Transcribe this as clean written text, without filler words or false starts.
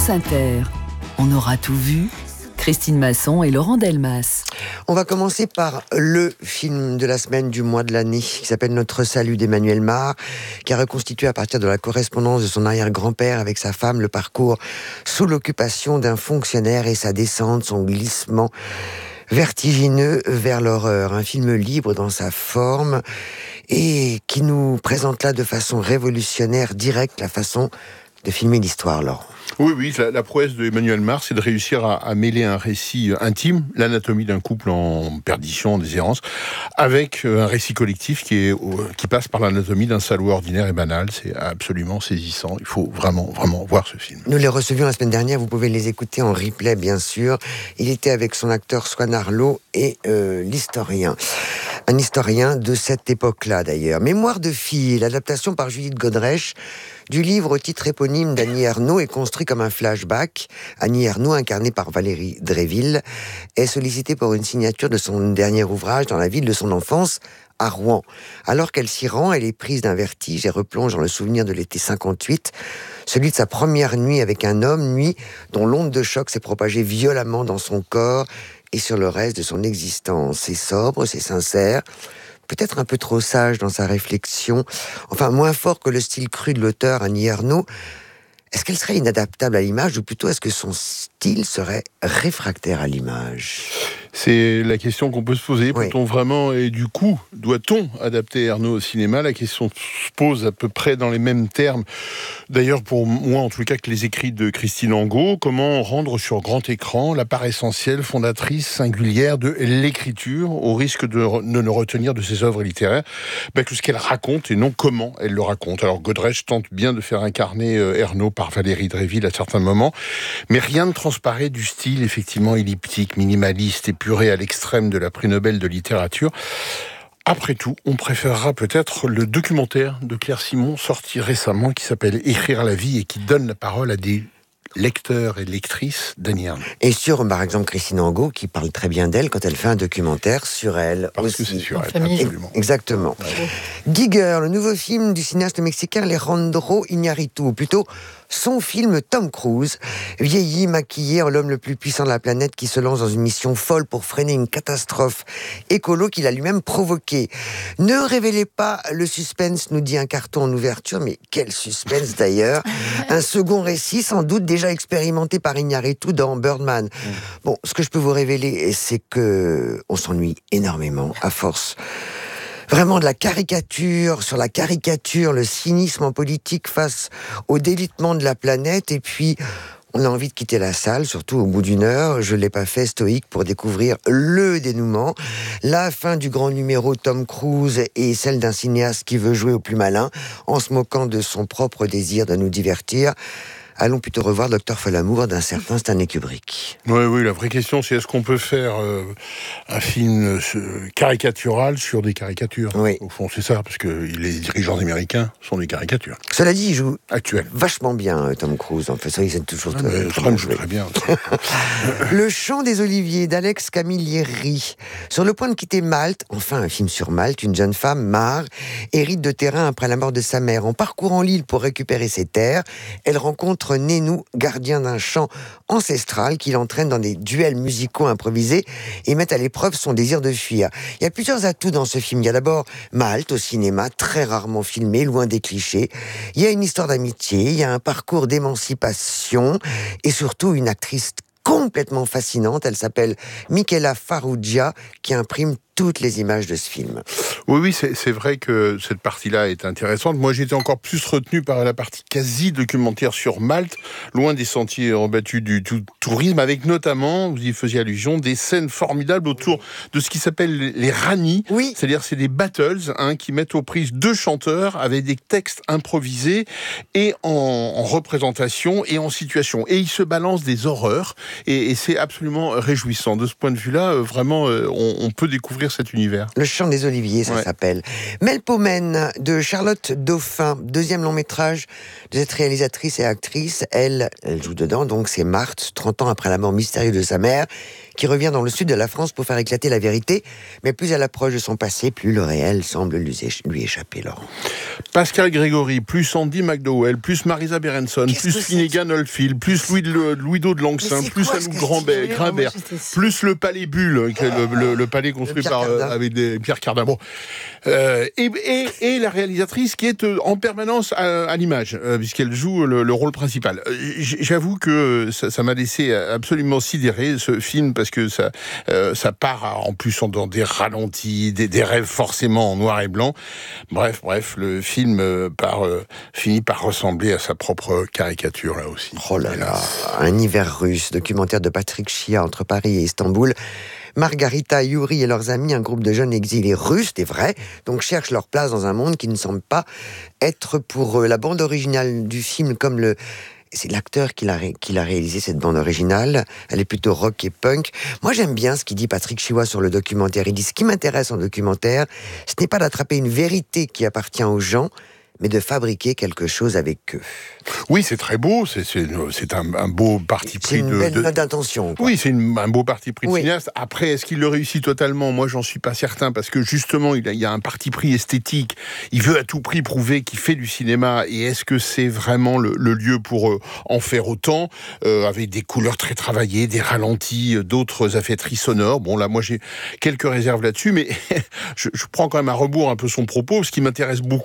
France Inter. On aura tout vu. Christine Masson et Laurent Delmas. On va commencer par le film de la semaine, du mois, de l'année, qui s'appelle Notre salut d'Emmanuel Mar, qui a reconstitué à partir de la correspondance de son arrière-grand-père avec sa femme le parcours sous l'occupation d'un fonctionnaire et sa descente, son glissement vertigineux vers l'horreur. Un film libre dans sa forme et qui nous présente là de façon révolutionnaire, directe, la façon de filmer l'histoire, Laurent. Oui, la prouesse de Emmanuel Mar, c'est de réussir à mêler un récit intime, l'anatomie d'un couple en perdition, en déshérence, avec un récit collectif qui passe par l'anatomie d'un salaud ordinaire et banal. C'est absolument saisissant. Il faut vraiment voir ce film. Nous les recevions la semaine dernière, vous pouvez les écouter en replay, bien sûr. Il était avec son acteur Swan Arlo et l'historien. Un historien de cette époque-là, d'ailleurs. Mémoire de fille, l'adaptation par Judith Godrèche du livre au titre éponyme d'Annie Ernaux est construit comme un flashback. Annie Ernaux, incarnée par Valérie Dréville, est sollicitée pour une signature de son dernier ouvrage dans la ville de son enfance, à Rouen. Alors qu'elle s'y rend, elle est prise d'un vertige et replonge dans le souvenir de l'été 58, celui de sa première nuit avec un homme, nuit dont l'onde de choc s'est propagée violemment dans son corps et sur le reste de son existence. C'est sobre, c'est sincère, peut-être un peu trop sage dans sa réflexion, enfin moins fort que le style cru de l'auteur Annie Ernaux. Est-ce qu'elle serait inadaptable à l'image, ou plutôt est-ce que son style serait réfractaire à l'image ? C'est la question qu'on peut se poser. Oui. Peut-on vraiment, et du coup, doit-on adapter Ernaux au cinéma ? La question se pose à peu près dans les mêmes termes. D'ailleurs, pour moi, en tout cas, que les écrits de Christine Angot. Comment rendre sur grand écran la part essentielle, fondatrice, singulière de l'écriture, au risque de ne retenir de ses œuvres littéraires que ce qu'elle raconte et non comment elle le raconte. Alors, Godrèche tente bien de faire incarner Ernaux par Valérie Dréville à certains moments, mais rien ne transparaît du style effectivement elliptique, minimaliste, épuré à l'extrême de la prix Nobel de littérature. Après tout, on préférera peut-être le documentaire de Claire Simon, sorti récemment, qui s'appelle « Écrire la vie » et qui donne la parole à des lecteurs et lectrices d'Annie Ernaux. Et sur, par exemple, Christine Angot, qui parle très bien d'elle quand elle fait un documentaire sur elle. Parce aussi. que c'est sur elle, famille. absolument. Exactement. Ouais. Giger, le nouveau film du cinéaste mexicain Alejandro Iñárritu, ou plutôt son film Tom Cruise, vieilli, maquillé en l'homme le plus puissant de la planète qui se lance dans une mission folle pour freiner une catastrophe écolo qu'il a lui-même provoquée. Ne révélez pas le suspense, nous dit un carton en ouverture, mais quel suspense d'ailleurs. Un second récit, sans doute déjà expérimenté par Iñárritu dans Birdman. Bon, ce que je peux vous révéler, c'est que on s'ennuie énormément, à force. Vraiment de la caricature sur la caricature, le cynisme en politique face au délitement de la planète, et puis on a envie de quitter la salle, surtout au bout d'une heure. Je ne l'ai pas fait stoïque pour découvrir le dénouement. La fin du grand numéro Tom Cruise et celle d'un cinéaste qui veut jouer au plus malin en se moquant de son propre désir de nous divertir. Allons plutôt revoir Docteur Folamour d'un certain Stanley Kubrick. Oui, la vraie question, c'est est-ce qu'on peut faire un film caricatural sur des caricatures ? Oui. Au fond, c'est ça, parce que les dirigeants américains sont des caricatures. Cela dit, il joue actuelles. Vachement bien, Tom Cruise. En fait, ça, il sait toujours Trump joue très bien. Le chant des oliviers d'Alex Camilleri. Sur le point de quitter Malte, enfin un film sur Malte, une jeune femme, Mar, hérite de terrain après la mort de sa mère. En parcourant l'île pour récupérer ses terres, elle rencontre Nénou, gardien d'un chant ancestral qui l'entraîne dans des duels musicaux improvisés et met à l'épreuve son désir de fuir. Il y a plusieurs atouts dans ce film. Il y a d'abord Malte au cinéma, très rarement filmé, loin des clichés. Il y a une histoire d'amitié, il y a un parcours d'émancipation et surtout une actrice complètement fascinante. Elle s'appelle Michela Farrugia, qui imprime toutes les images de ce film. Oui, c'est vrai que cette partie-là est intéressante. Moi, j'étais encore plus retenu par la partie quasi-documentaire sur Malte, loin des sentiers rebattus du tourisme, avec notamment, vous y faisiez allusion, des scènes formidables autour de ce qui s'appelle les rallyes. Oui. C'est-à-dire, c'est des battles qui mettent aux prises deux chanteurs avec des textes improvisés et en représentation et en situation. Et ils se balancent des horreurs et c'est absolument réjouissant. De ce point de vue-là, vraiment, on peut découvrir découvrir cet univers. Le Chant des Oliviers, ça s'appelle. Melpomène de Charlotte Dauphin, deuxième long métrage de cette réalisatrice et actrice. Elle joue dedans, donc c'est Marthe, 30 ans après la mort mystérieuse de sa mère, qui revient dans le sud de la France pour faire éclater la vérité. Mais plus elle approche de son passé, plus le réel semble lui échapper, Laurent. Pascal Grégory, plus Andy McDowell, plus Marisa Berenson, plus Finnegan Oldfield, plus Louis-Do de Langsin, plus Anouk Grimbert, plus le Palais Bulle, le palais construit avec Pierre Cardin. Bon. Et la réalisatrice qui est en permanence à l'image, puisqu'elle joue le rôle principal. J'avoue que ça m'a laissé absolument sidéré, ce film, parce que ça part en plus dans des ralentis, des rêves forcément en noir et blanc. Bref, le film finit par ressembler à sa propre caricature, là aussi. Oh là là, un hiver russe, documentaire de Patrick Chia entre Paris et Istanbul. Margarita, Yuri et leurs amis, un groupe de jeunes exilés russes, des vrais, donc cherchent leur place dans un monde qui ne semble pas être pour eux. La bande originale du film, c'est l'acteur qui l'a réalisé, cette bande originale. Elle est plutôt rock et punk. Moi, j'aime bien ce qu'il dit Patrick Chia sur le documentaire. Il dit, ce qui m'intéresse en documentaire, ce n'est pas d'attraper une vérité qui appartient aux gens, mais de fabriquer quelque chose avec eux. Oui, c'est très beau, c'est un beau parti pris. C'est une belle note d'intention. Oui, c'est un beau parti pris de cinéaste. Après, est-ce qu'il le réussit totalement ? Moi, j'en suis pas certain, parce que justement, il y a un parti pris esthétique. Il veut à tout prix prouver qu'il fait du cinéma, et est-ce que c'est vraiment le lieu pour en faire autant, avec des couleurs très travaillées, des ralentis, d'autres affaîtries sonores. Bon, là, moi, j'ai quelques réserves là-dessus, mais je prends quand même à rebours un peu son propos. Ce qui m'intéresse beaucoup,